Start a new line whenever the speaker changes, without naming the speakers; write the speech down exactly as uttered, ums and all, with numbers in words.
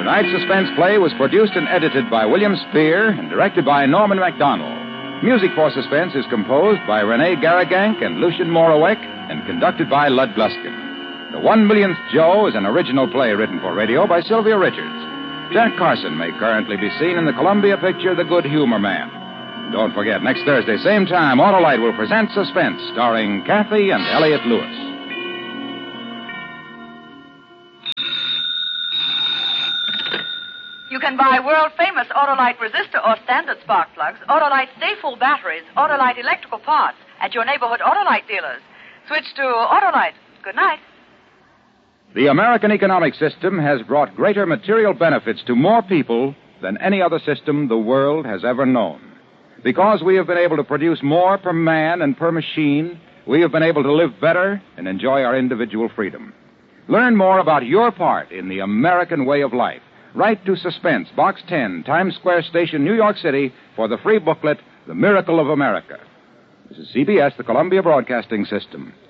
Tonight's suspense play was produced and edited by William Spear and directed by Norman MacDonald. Music for Suspense is composed by Rene Garrigank and Lucien Moraweck and conducted by Lud Gluskin. The One Millionth Joe is an original play written for radio by Sylvia Richards. Jack Carson may currently be seen in the Columbia picture The Good Humor Man. Don't forget, next Thursday, same time, Autolite will present Suspense, starring Kathy and Elliot Lewis.
You can buy world-famous Autolite resistor or standard spark plugs, Autolite stay-full batteries, Autolite electrical parts at your neighborhood Autolite dealers. Switch to Autolite. Good night.
The American economic system has brought greater material benefits to more people than any other system the world has ever known. Because we have been able to produce more per man and per machine, we have been able to live better and enjoy our individual freedom. Learn more about your part in the American way of life. Write to Suspense, Box ten, Times Square Station, New York City, for the free booklet, The Miracle of America. This is C B S, the Columbia Broadcasting System.